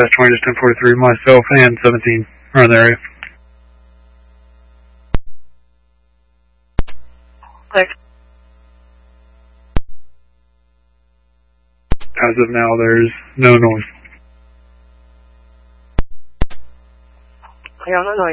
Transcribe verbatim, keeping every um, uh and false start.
Dispatch twenty to ten forty-three, myself and seventeen are in the area. Thanks. As of now, there's no noise. Yeah, no noise.